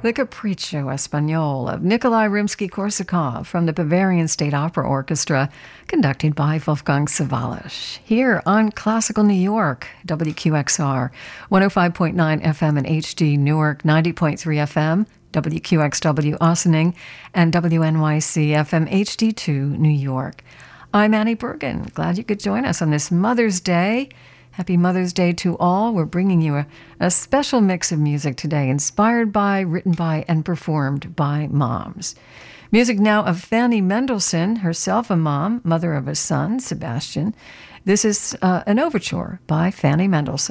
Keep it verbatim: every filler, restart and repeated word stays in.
The Capriccio Espagnole of Nikolai Rimsky-Korsakov from the Bavarian State Opera Orchestra, conducted by Wolfgang Sawallisch. Here on Classical New York, W Q X R, one oh five point nine F M in H D Newark, ninety point three F M, W Q X W Ossining, and W N Y C F M H D two New York. I'm Annie Bergen. Glad you could join us on this Mother's Day. Happy Mother's Day to all. We're bringing you a, a special mix of music today, inspired by, written by, and performed by moms. Music now of Fanny Mendelssohn, herself a mom, mother of a son, Sebastian. This is uh, an overture by Fanny Mendelssohn.